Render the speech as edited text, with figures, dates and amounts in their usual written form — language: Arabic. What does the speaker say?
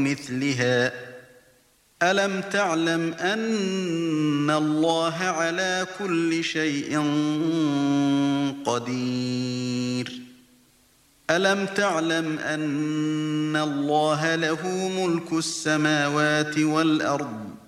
مثلها ألم تعلم أن الله على كل شيء قدير ألم تعلم أن الله له ملك السماوات والأرض